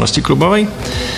działalności klubowej.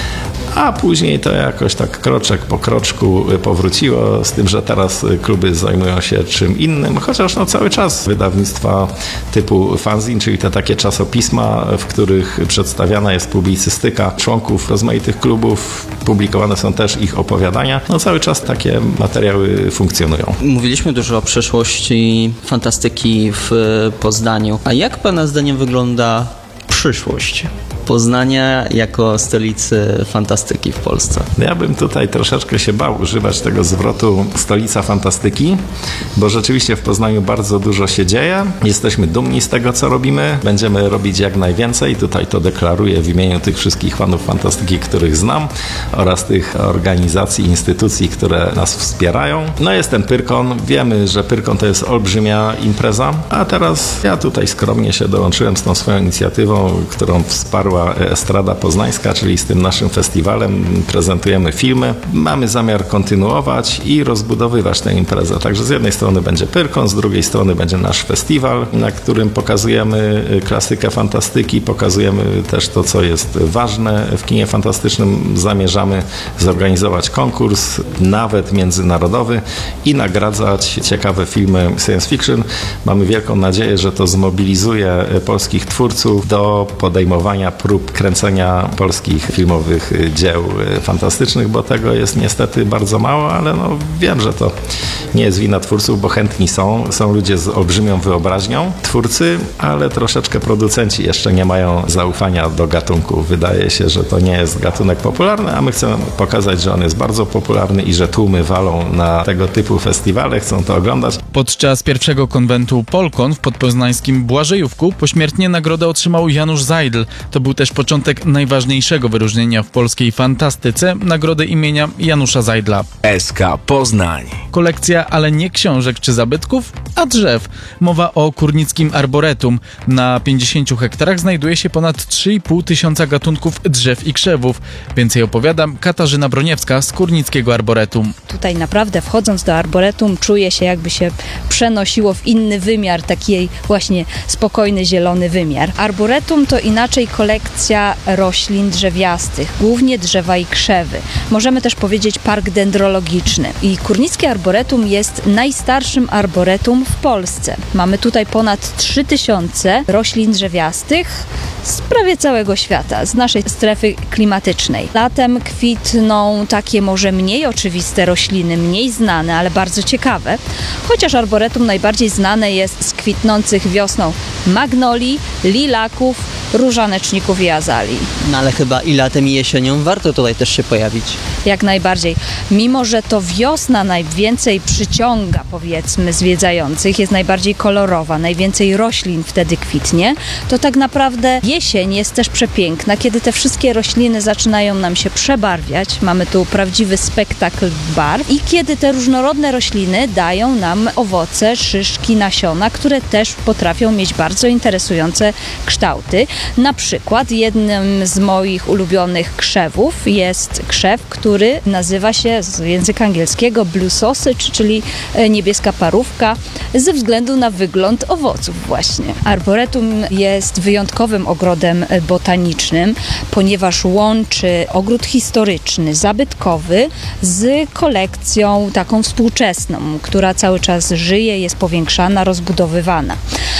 A później to jakoś tak kroczek po kroczku powróciło, z tym, że teraz kluby zajmują się czym innym, chociaż cały czas wydawnictwa typu fanzine, czyli te takie czasopisma, w których przedstawiana jest publicystyka członków rozmaitych klubów, publikowane są też ich opowiadania. Cały czas takie materiały funkcjonują. Mówiliśmy dużo o przyszłości fantastyki w Poznaniu. A jak Pana zdaniem wygląda przyszłość Poznania jako stolicy fantastyki w Polsce? Ja bym tutaj troszeczkę się bał używać tego zwrotu stolica fantastyki, bo rzeczywiście w Poznaniu bardzo dużo się dzieje. Jesteśmy dumni z tego, co robimy. Będziemy robić jak najwięcej. Tutaj to deklaruję w imieniu tych wszystkich fanów fantastyki, których znam, oraz tych organizacji, instytucji, które nas wspierają. Jest ten Pyrkon. Wiemy, że Pyrkon to jest olbrzymia impreza, a teraz ja tutaj skromnie się dołączyłem z tą swoją inicjatywą, którą wsparła Estrada Poznańska, czyli z tym naszym festiwalem. Prezentujemy filmy. Mamy zamiar kontynuować i rozbudowywać tę imprezę. Także z jednej strony będzie Pyrkon, z drugiej strony będzie nasz festiwal, na którym pokazujemy klasykę fantastyki, pokazujemy też to, co jest ważne w kinie fantastycznym. Zamierzamy zorganizować konkurs, nawet międzynarodowy, i nagradzać ciekawe filmy science fiction. Mamy wielką nadzieję, że to zmobilizuje polskich twórców do podejmowania prób kręcenia polskich filmowych dzieł fantastycznych, bo tego jest niestety bardzo mało, ale wiem, że to nie jest wina twórców, bo chętni są ludzie z olbrzymią wyobraźnią, twórcy, ale troszeczkę producenci jeszcze nie mają zaufania do gatunku. Wydaje się, że to nie jest gatunek popularny, a my chcemy pokazać, że on jest bardzo popularny i że tłumy walą na tego typu festiwale, chcą to oglądać. Podczas pierwszego konwentu Polkon w podpoznańskim Błażejówku pośmiertnie nagrodę otrzymał Janusz Zajdl. To był też początek najważniejszego wyróżnienia w polskiej fantastyce, nagrody imienia Janusza Zajdla. SK Poznań. Kolekcja, ale nie książek czy zabytków, a drzew. Mowa o Kurnickim Arboretum. Na 50 hektarach znajduje się ponad 3,5 tysiąca gatunków drzew i krzewów. Więcej opowiadam Katarzyna Broniewska z Kurnickiego Arboretum. Tutaj naprawdę wchodząc do Arboretum czuję się, jakby się przenosiło w inny wymiar, taki właśnie spokojny, zielony wymiar. Arboretum to inaczej kolekcja roślin drzewiastych, głównie drzewa i krzewy. Możemy też powiedzieć park dendrologiczny. I Kurnickie Arboretum jest najstarszym arboretum w Polsce. Mamy tutaj ponad 3000 roślin drzewiastych z prawie całego świata, z naszej strefy klimatycznej. Latem kwitną takie może mniej oczywiste rośliny, mniej znane, ale bardzo ciekawe. Chociaż arboretum najbardziej znane jest z kwitnących wiosną magnolii, lilaków, różaneczników i azalii. Ale chyba i latem, i jesienią warto tutaj też się pojawić. Jak najbardziej. Mimo że to wiosna najwięcej przyciąga, powiedzmy, zwiedzających, jest najbardziej kolorowa, najwięcej roślin wtedy kwitnie, to tak naprawdę jesień jest też przepiękna, kiedy te wszystkie rośliny zaczynają nam się przebarwiać. Mamy tu prawdziwy spektakl barw i kiedy te różnorodne rośliny dają nam owoce, szyszki, nasiona, które też potrafią mieć bardzo interesujące kształty. Na przykład jednym z moich ulubionych krzewów jest krzew, który nazywa się z języka angielskiego blue sausage, czyli niebieska parówka, ze względu na wygląd owoców właśnie. Arboretum jest wyjątkowym ogrodem botanicznym, ponieważ łączy ogród historyczny, zabytkowy z kolekcją taką współczesną, która cały czas żyje, jest powiększana, rozbudowywana.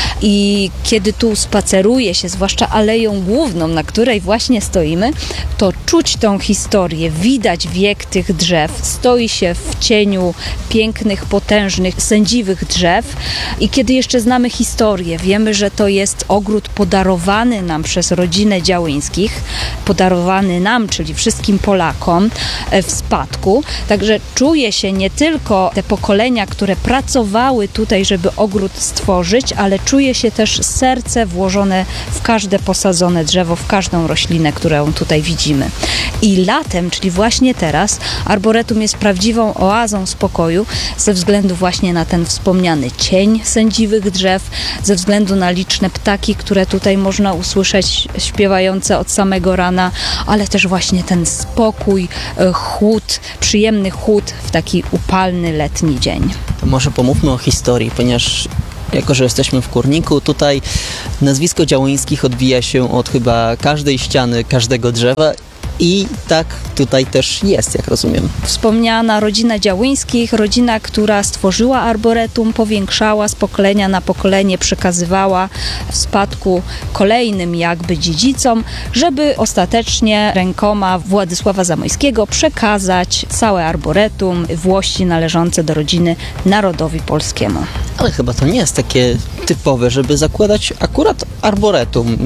I kiedy tu spaceruje się, zwłaszcza aleją główną, na której właśnie stoimy, to czuć tą historię, widać wiek tych drzew, stoi się w cieniu pięknych, potężnych, sędziwych drzew i kiedy jeszcze znamy historię, wiemy, że to jest ogród podarowany nam przez rodzinę Działyńskich, podarowany nam, czyli wszystkim Polakom w spadku, także czuje się nie tylko te pokolenia, które pracowały tutaj, żeby ogród stworzyć, ale czuje się też serce włożone w każde posadzone drzewo, w każdą roślinę, którą tutaj widzimy. I latem, czyli właśnie teraz, arboretum jest prawdziwą oazą spokoju ze względu właśnie na ten wspomniany cień sędziwych drzew, ze względu na liczne ptaki, które tutaj można usłyszeć śpiewające od samego rana, ale też właśnie ten spokój, chłód, przyjemny chłód w taki upalny letni dzień. To może pomówmy o historii, ponieważ Jako że jesteśmy w Kurniku, tutaj nazwisko Działyńskich odbija się od chyba każdej ściany, każdego drzewa. I tak tutaj też jest, jak rozumiem. Wspomniana rodzina Działyńskich, rodzina, która stworzyła arboretum, powiększała z pokolenia na pokolenie, przekazywała w spadku kolejnym jakby dziedzicom, żeby ostatecznie rękoma Władysława Zamoyskiego przekazać całe arboretum, włości należące do rodziny narodowi polskiemu. Ale chyba to nie jest takie typowe, żeby zakładać akurat arboretum,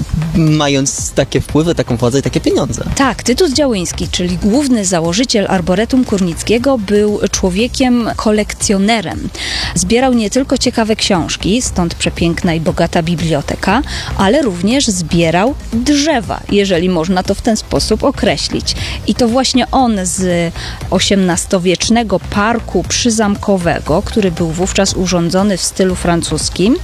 mając takie wpływy, taką władzę i takie pieniądze. Tak, Tytus Działyński, czyli główny założyciel Arboretum Kurnickiego, był człowiekiem kolekcjonerem. Zbierał nie tylko ciekawe książki, stąd przepiękna i bogata biblioteka, ale również zbierał drzewa, jeżeli można to w ten sposób określić. I to właśnie on z XVIII-wiecznego parku przyzamkowego, który był wówczas urządzony w stylu francuskim,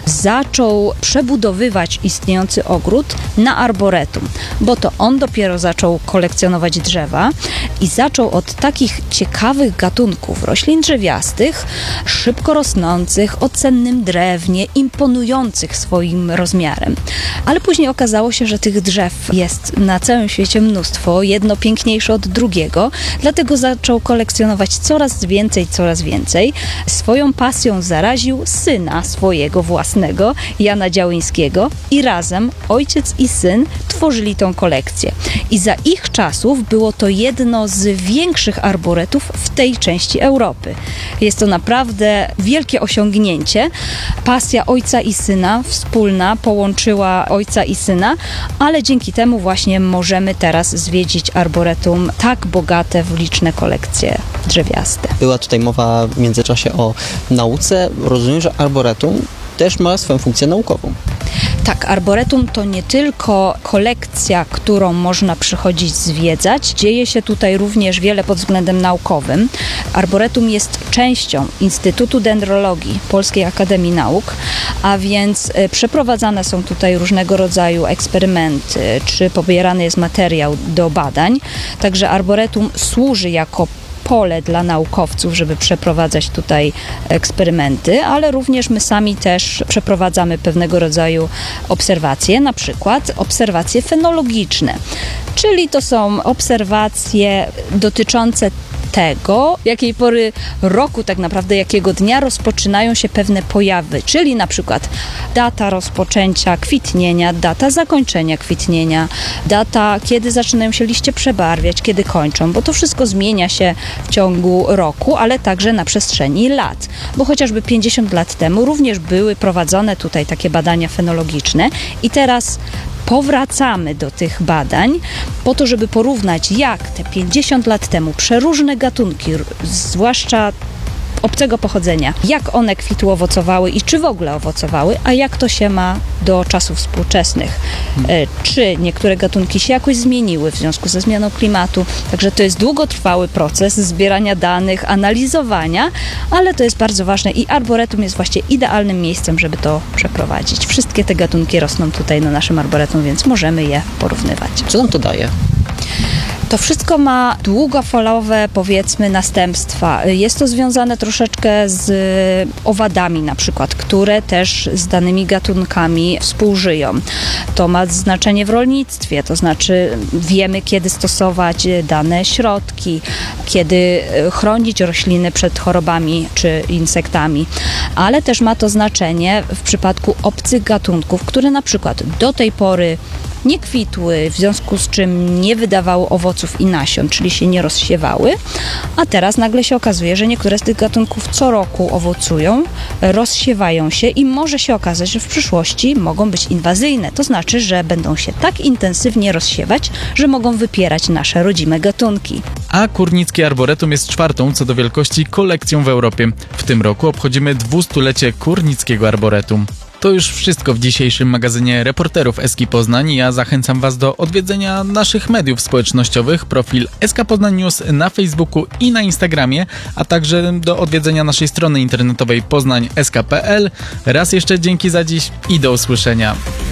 zaczął przebudowywać istniejący ogród na arboretum, bo to on dopiero zaczął kolekcjonować drzewa i zaczął od takich ciekawych gatunków roślin drzewiastych, szybko rosnących, o cennym drewnie, imponujących swoim rozmiarem. Ale później okazało się, że tych drzew jest na całym świecie mnóstwo, jedno piękniejsze od drugiego, dlatego zaczął kolekcjonować coraz więcej. Swoją pasją zaraził syna swojego własnego, Jana Działyńskiego, i razem ojciec i syn tworzyli tą kolekcję. I za ich czasów było to jedno z większych arboretów w tej części Europy. Jest to naprawdę wielkie osiągnięcie. Pasja ojca i syna wspólna połączyła ojca i syna, ale dzięki temu właśnie możemy teraz zwiedzić arboretum tak bogate w liczne kolekcje drzewiaste. Była tutaj mowa w międzyczasie o nauce. Rozumiem, że arboretum też ma swoją funkcję naukową. Tak, arboretum to nie tylko kolekcja, którą można przychodzić zwiedzać. Dzieje się tutaj również wiele pod względem naukowym. Arboretum jest częścią Instytutu Dendrologii Polskiej Akademii Nauk, a więc przeprowadzane są tutaj różnego rodzaju eksperymenty, czy pobierany jest materiał do badań. Także arboretum służy jako pole dla naukowców, żeby przeprowadzać tutaj eksperymenty, ale również my sami też przeprowadzamy pewnego rodzaju obserwacje, na przykład obserwacje fenologiczne, czyli to są obserwacje dotyczące tego, jakiej pory roku tak naprawdę, jakiego dnia rozpoczynają się pewne pojawy, czyli na przykład data rozpoczęcia kwitnienia, data zakończenia kwitnienia, data, kiedy zaczynają się liście przebarwiać, kiedy kończą, bo to wszystko zmienia się w ciągu roku, ale także na przestrzeni lat, bo chociażby 50 lat temu również były prowadzone tutaj takie badania fenologiczne i teraz powracamy do tych badań po to, żeby porównać, jak te 50 lat temu przeróżne gatunki, zwłaszcza obcego pochodzenia, jak one kwitły, owocowały i czy w ogóle owocowały, a jak to się ma do czasów współczesnych. Czy niektóre gatunki się jakoś zmieniły w związku ze zmianą klimatu. Także to jest długotrwały proces zbierania danych, analizowania, ale to jest bardzo ważne i arboretum jest właśnie idealnym miejscem, żeby to przeprowadzić. Wszystkie te gatunki rosną tutaj na naszym arboretum, więc możemy je porównywać. Co nam to daje? To wszystko ma długofalowe, powiedzmy, następstwa. Jest to związane troszeczkę z owadami na przykład, które też z danymi gatunkami współżyją. To ma znaczenie w rolnictwie, to znaczy wiemy, kiedy stosować dane środki, kiedy chronić rośliny przed chorobami czy insektami, ale też ma to znaczenie w przypadku obcych gatunków, które na przykład do tej pory nie kwitły, w związku z czym nie wydawały owoców i nasion, czyli się nie rozsiewały, a teraz nagle się okazuje, że niektóre z tych gatunków co roku owocują, rozsiewają się i może się okazać, że w przyszłości mogą być inwazyjne. To znaczy, że będą się tak intensywnie rozsiewać, że mogą wypierać nasze rodzime gatunki. A Kurnickie Arboretum jest czwartą co do wielkości kolekcją w Europie. W tym roku obchodzimy 200-lecie Kurnickiego Arboretum. To już wszystko w dzisiejszym magazynie Reporterów SK Poznań. Ja zachęcam Was do odwiedzenia naszych mediów społecznościowych, profil SK Poznań News na Facebooku i na Instagramie, a także do odwiedzenia naszej strony internetowej poznań.sk.pl. Raz jeszcze dzięki za dziś i do usłyszenia.